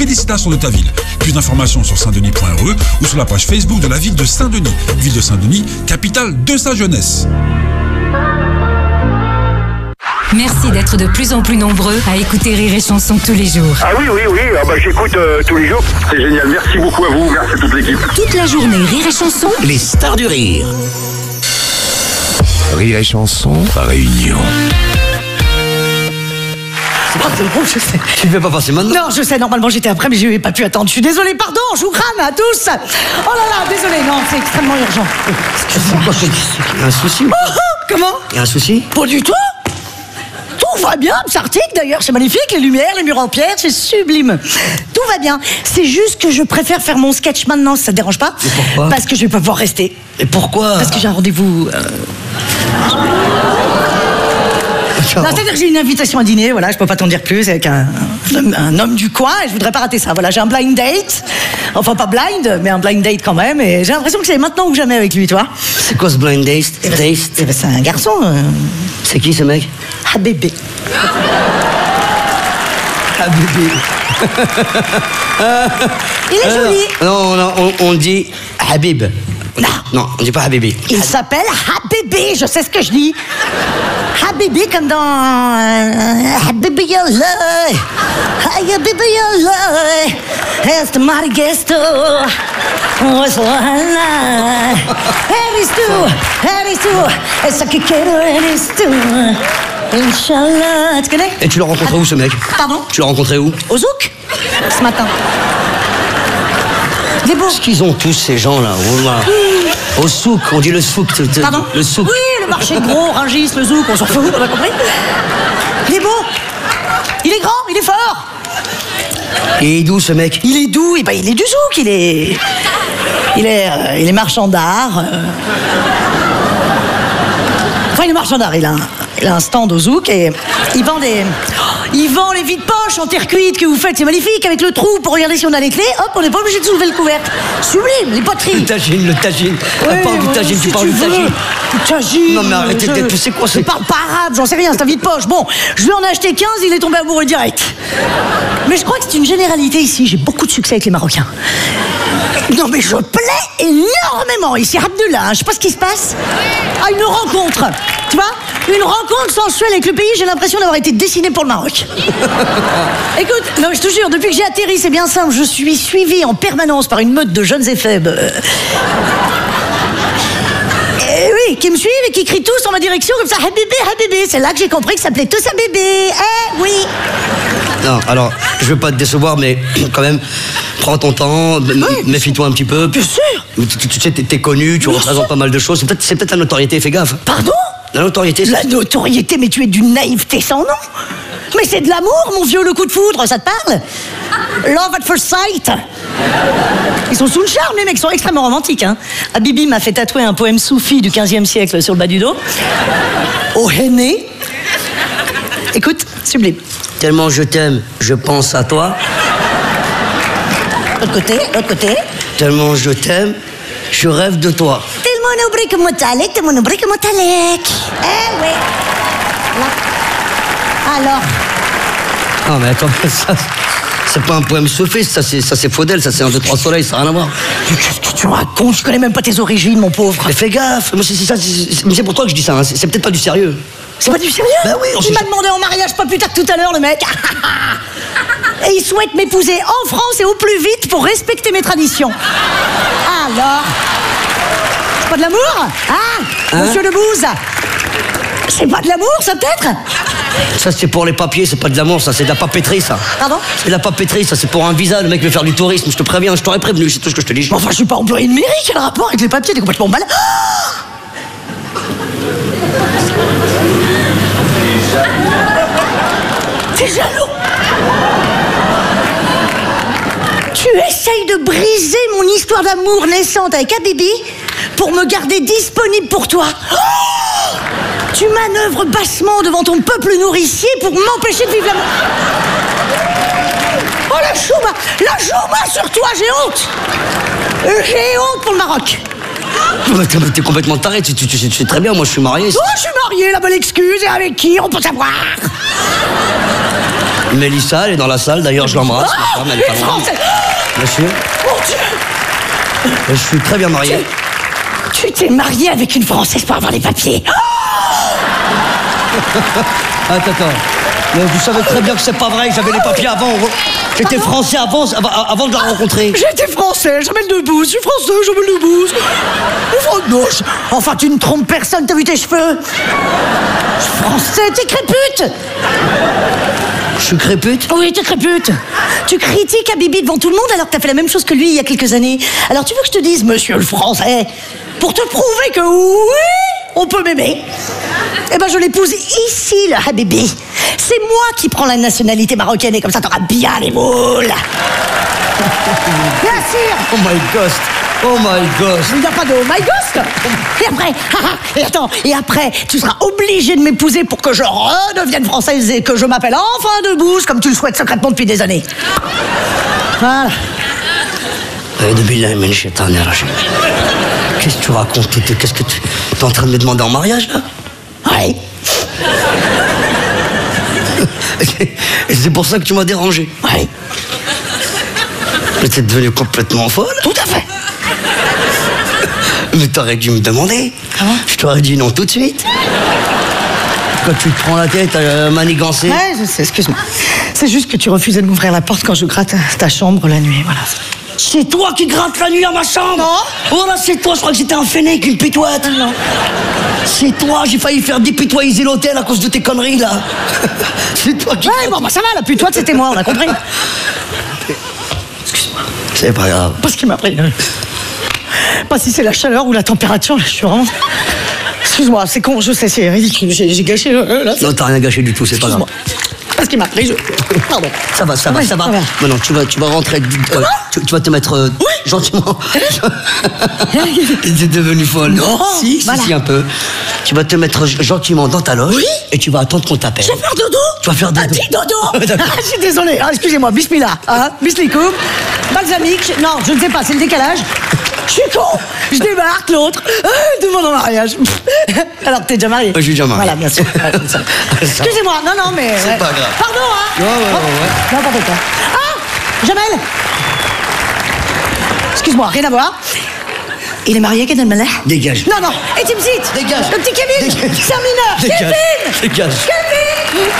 félicitations de ta ville. Plus d'informations sur saintdenis.re ou sur la page Facebook de la ville de Saint-Denis. Ville de Saint-Denis, capitale de sa jeunesse. Merci d'être de plus en plus nombreux à écouter Rire et Chanson tous les jours. Ah oui, j'écoute tous les jours. C'est génial. Merci beaucoup à vous. Merci à toute l'équipe. Toute la journée, Rire et Chanson. Les stars du rire. Rire et Chanson, réunion. C'est bon, je sais. Tu ne fais pas passer maintenant? Non, je sais, normalement j'étais après, mais je n'ai pas pu attendre. Je suis désolée, pardon, je vous crame à tous. Oh là là, désolée, non, c'est extrêmement urgent. Excusez-moi, il y a un souci? Comment? Il y a un souci? Pas du tout. Tout va bien, c'est arctique d'ailleurs, c'est magnifique, les lumières, les murs en pierre, c'est sublime. Tout va bien, c'est juste que je préfère faire mon sketch maintenant, ça te dérange pas? Et pourquoi? Parce que je vais pas pouvoir rester. Et pourquoi? Parce que j'ai un rendez-vous... Non, c'est-à-dire que j'ai une invitation à dîner, voilà, je peux pas t'en dire plus, avec un homme du coin, et je voudrais pas rater ça. Voilà, j'ai un blind date, enfin pas blind, mais un blind date quand même, et j'ai l'impression que c'est maintenant ou jamais avec lui, toi. C'est quoi ce blind date? C'est un garçon. C'est qui ce mec? Habibé. Habibé. Il est joli. Non, on dit Habib. Non, on dit pas Habibi. Il s'appelle Habibi, je sais ce que je dis. Habibi comme dans Habibi Allah. Habibi Allah. It's the mighty guest. What's Allah? Heristu. Et ça qui Heristu. Inch'Allah. Tu connais? Et tu l'as rencontré où ce mec? Pardon? Tu l'as rencontré où? Au Zouk. Ce matin. Il est beau. Qu'est-ce qu'ils ont tous ces gens-là? Au souk, on dit le souk. Pardon? Le souk. Oui, le marché de gros, Rungis, le zouk, on s'en fout, on a compris? Il est beau. Il est grand, il est fort. Et il est d'où ce mec? Il est doux, et ben il est du zouk, il est marchand d'art. Enfin, il est marchand d'art, il a un stand au zouk et il vend les vides poches en terre cuite que vous faites, c'est magnifique, avec le trou pour regarder si on a les clés, hop, on n'est pas obligé de soulever le couvercle. Sublime, les poteries. Le tagine. Oui, parle du tagine, si tu parles du tagine. Tagine. Non mais arrêtez d'être, tu sais quoi, Je parle pas arabe, j'en sais rien, c'est un vide poche. Bon, je lui en ai acheté 15, il est tombé amoureux direct. Mais je crois que c'est une généralité ici, j'ai beaucoup de succès avec les Marocains. Non mais je plais énormément ici, Abdullah, je sais pas ce qui se passe. Ah, une rencontre, tu vois? Une rencontre sensuelle avec le pays, j'ai l'impression d'avoir été dessinée pour le Maroc. Écoute, non, je te jure, depuis que j'ai atterri, c'est bien simple, je suis suivie en permanence par une meute de jeunes et faibles. Oui, qui me suivent et qui crient tous en ma direction comme ça, Habibi. C'est là que j'ai compris que ça s'appelait tous Habibi. Oui. Non, alors, je veux pas te décevoir, mais quand même, prends ton temps, méfie-toi un petit peu. Bien sûr. Tu sais, t'es connu, tu représentes pas mal de choses. C'est peut-être la notoriété, fais gaffe. Pardon? La notoriété, La notoriété, mais tu es d'une naïveté sans nom. Mais c'est de l'amour, mon vieux, le coup de foudre, ça te parle? Love at first sight. Ils sont sous le charme, les mecs, ils sont extrêmement romantiques. Hein. Habibi m'a fait tatouer un poème soufi du 15e siècle sur le bas du dos. Au henné. Écoute, sublime. Tellement je t'aime, je pense à toi. L'autre côté. Tellement je t'aime, je rêve de toi. Tellement oubrik motalek. Eh oui. Là. Alors. Ah mais attends, ça, c'est pas un poème sophiste, ça c'est Faudel, ça c'est 1, 2, 3 soleils, ça n'a rien à voir. Qu'est-ce que tu racontes? Je connais même pas tes origines, mon pauvre. Mais fais gaffe, moi c'est pour toi que je dis ça, hein. C'est peut-être pas du sérieux. C'est pas du sérieux? Bah oui, Il m'a demandé en mariage pas plus tard que tout à l'heure, le mec. Et il souhaite m'épouser en France et au plus vite pour respecter mes traditions. Alors? C'est pas de l'amour? Hein? Monsieur Lebouze? C'est pas de l'amour, ça, peut-être? Ça, c'est pour les papiers, c'est pas de l'amour, ça, c'est de la papeterie, ça. Pardon? C'est de la papeterie, ça, c'est pour un visa, le mec veut faire du tourisme, je te préviens, je t'aurais prévenu, c'est tout ce que je te dis. Enfin, je suis pas employé de mairie, quel rapport avec les papiers? T'es complètement malade. T'es jaloux? Tu essayes de briser mon histoire d'amour naissante avec Habibi pour me garder disponible pour toi. Oh! Tu manœuvres bassement devant ton peuple nourricier pour m'empêcher de vivre l'amour. Oh, la chouma sur toi, j'ai honte. J'ai honte pour le Maroc. T'es complètement taré, tu sais très bien, moi je suis marié. Oh, je suis marié, la bonne excuse, et avec qui, on peut savoir. Mélissa, elle est dans la salle, d'ailleurs je l'embrasse, ma femme, elle est pas loin. Bien sûr. Mon Dieu. Je suis très bien marié. Tu t'es marié avec une Française pour avoir les papiers. Attends. Mais vous savez très bien que c'est pas vrai, j'avais les papiers avant. J'étais français avant de la rencontrer. J'étais français, j'amène Debbouze, je suis français, j'amène Debbouze. Non, enfin, tu ne trompes personne, t'as vu tes cheveux? Je suis français, t'es crépute. Je suis crépute? Oui, t'es crépute. Tu critiques Habibi devant tout le monde alors que t'as fait la même chose que lui il y a quelques années. Alors tu veux que je te dise, monsieur le français, pour te prouver que oui, on peut m'aimer, eh ben je l'épouse ici, le Habibi. C'est moi qui prends la nationalité marocaine et comme ça t'auras bien les boules. Bien sûr. Oh my God. Oh my God. Il n'y a pas de oh my God. Et après, et après, tu seras obligé de m'épouser pour que je redevienne française et que je m'appelle enfin Debbouze, comme tu le souhaites secrètement depuis des années. Voilà. Qu'est-ce que tu racontes? Qu'est-ce que tu es en train de me demander en mariage, là? Oui. Et c'est pour ça que tu m'as dérangé? Oui. Mais t'es devenue complètement folle? Tout à fait. Mais t'aurais dû me demander. Je t'aurais dit non tout de suite. Quand tu te prends la tête à manigancer. Ouais, je sais, excuse-moi. C'est juste que tu refusais de m'ouvrir la porte quand je gratte ta chambre la nuit, voilà. C'est toi qui grattes la nuit à ma chambre? Non. Oh là, c'est toi, je crois que c'était un fennec, une pitoite. Non. C'est toi, j'ai failli faire dépitoiser l'hôtel à cause de tes conneries, là. C'est toi qui... Ouais, bon, bah ça va, la pitoite, c'était moi, on a compris. Excuse-moi. C'est pas grave. Pas ce qui m'a pris. Pas si c'est la chaleur ou la température, là, je suis vraiment... Excuse-moi, c'est con, je sais, c'est ridicule, j'ai gâché là. Non, t'as rien gâché du tout, c'est pas grave. Pas ce qui m'a pris, Pardon. Ça va. Maintenant, tu vas rentrer... tu vas te mettre gentiment... T'es devenue folle. Non, Si, voilà. un peu. Tu vas te mettre gentiment dans ta loge. Oui. Et tu vas attendre qu'on t'appelle. Je vais faire dodo. Tu vas faire dodo. Petit dodo. D'accord. Je suis désolé, excusez-moi, bismillah. Bismillah. Balsamique, non, je ne sais pas, c'est le décalage. Je suis con. Je débarque, l'autre demande en mariage. Alors, t'es déjà marié? Je suis déjà marié. Voilà, bien sûr. Excusez-moi, non, mais... C'est pas grave. Pardon, hein. Ouais. N'importe quoi. Jamel. Excuse-moi, rien à voir. Il est marié, Gad Elmaleh? Dégage. Non, et Timsit. Dégage. Le petit Kevin. Dégage. C'est un mineur. Dégage. Kevin. Dégage. Kevin.